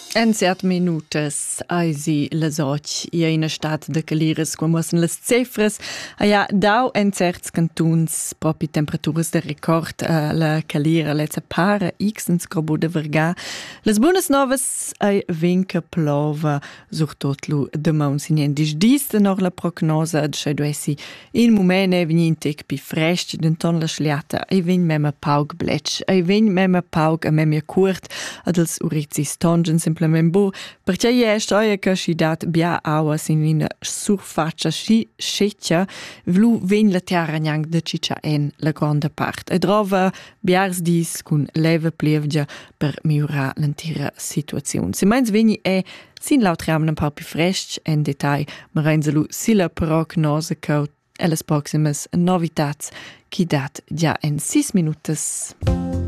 En 7 minutas eisi las 8 e in stat de caliras come muossen las cifras ja dau en certs cantuns propi temperaturas de record la calira lezza para xens grobo de verga las buonas novas ai vinca plova surtot lu de mauns in dis de nor la prognosa ad scheduessi in momene vegnin tec pi frest denton la schliata e vegn mema paug bletsch e vegn mema paug a memia curt ad els urizis tongen simplement bo, perché è storia che si dat bia aua sin una surfaccia si sceccia, vlu ven la terra gnang de ciccia en la grande part. E drova biars dis cun leve plevgia per miura l'intera situazione. Se meins veni è sin lautriam un po' più fresh en detail, ma reinzelu si la prognose che e las proximas novitats chi dat già en 6 minutas.